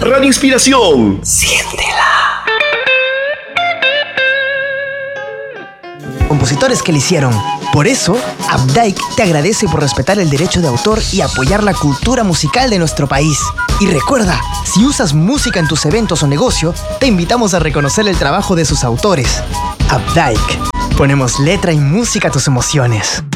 Radio Inspiración. Compositores que le hicieron. Por eso, Updike te agradece por respetar el derecho de autor y apoyar la cultura musical de nuestro país. Y recuerda, si usas música en tus eventos o negocio, te invitamos a reconocer el trabajo de sus autores. Updike. Ponemos letra y música a tus emociones.